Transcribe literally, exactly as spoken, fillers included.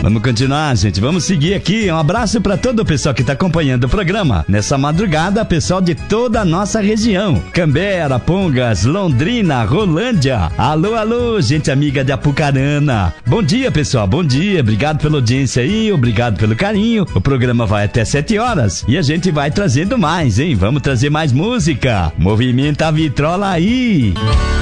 Vamos continuar, gente. Vamos seguir aqui. Um abraço para todo o pessoal que está acompanhando o programa. Nessa madrugada, pessoal de toda a nossa região. Cambé, Arapongas, Londrina, Rolândia. Alô, alô, gente amiga de Apucarana. Bom dia, pessoal. Bom dia. Obrigado pela audiência aí. Obrigado pelo carinho. O programa vai até sete horas. E a gente vai trazendo mais, hein? Vamos trazer mais música. Movimenta a vitrola aí.